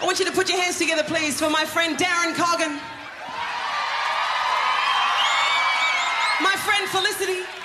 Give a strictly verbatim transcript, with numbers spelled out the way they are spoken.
I want you to put your hands together, please, for my friend Darren Cogan. My friend Felicity.